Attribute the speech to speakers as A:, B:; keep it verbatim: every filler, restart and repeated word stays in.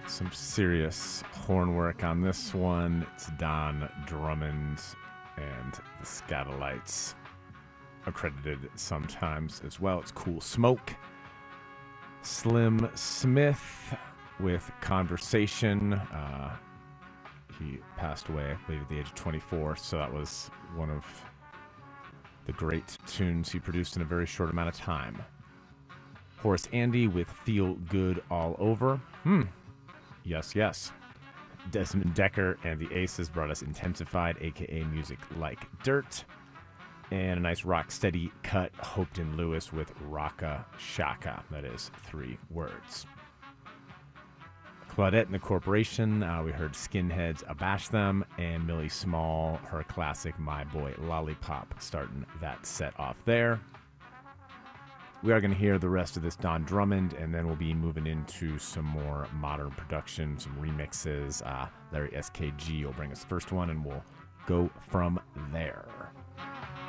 A: Some serious horn work on this one. It's Don Drummond and the Scatolites, accredited sometimes as well. It's Cool Smoke. Slim Smith with Conversation. Uh, he passed away, I believe, at the age of twenty-four, so that was one of the great tunes he produced in a very short amount of time. Horace Andy with Feel Good All Over. Hmm. Yes, yes. Desmond Decker and the Aces brought us Intensified, a k a. Music Like Dirt. And a nice rock steady cut, Hopeton Lewis with Raka Shaka. That is three words. Claudette and the Corporation, uh, we heard Skinheads Abash Them, and Millie Small, her classic My Boy Lollipop, starting that set off there. We are going to hear the rest of this Don Drummond, and then we'll be moving into some more modern production, some remixes. Uh, Larry S K G will bring us the first one, and we'll go from there.